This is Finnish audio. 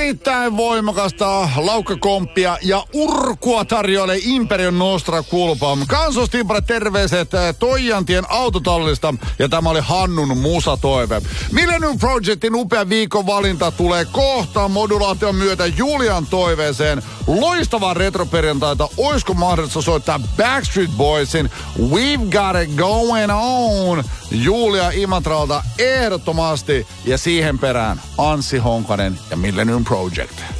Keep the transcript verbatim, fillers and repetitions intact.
Erittäin voimakasta laukkakomppia ja urkua tarjoilee Imperion Nostra Kulpam. Kansustimpare terveiset Toijantien autotallista ja tämä oli Hannun musatoive. Millennium Projectin upea viikon valinta tulee kohta modulaation myötä Julian toiveeseen. Loistavaa retroperjantaita. Oisko mahdollista soittaa Backstreet Boysin We've Got It Going On Julia Imatralta ehdottomasti ja siihen perään Anssi Honkanen ja Millennium Project.